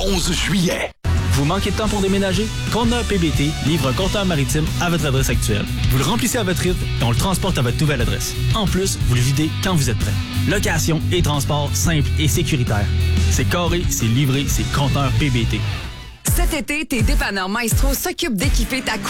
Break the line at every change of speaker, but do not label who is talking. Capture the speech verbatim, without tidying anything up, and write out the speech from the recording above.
onze juillet.
Vous manquez de temps pour déménager? Conteneur P B T livre un compteur maritime à votre adresse actuelle. Vous le remplissez à votre rythme et on le transporte à votre nouvelle adresse. En plus, vous le videz quand vous êtes prêt. Location et transport simple et sécuritaire. C'est carré, c'est livré, c'est Conteneur P B T.
Cet été, tes dépanneurs Maestro s'occupent d'équiper ta cour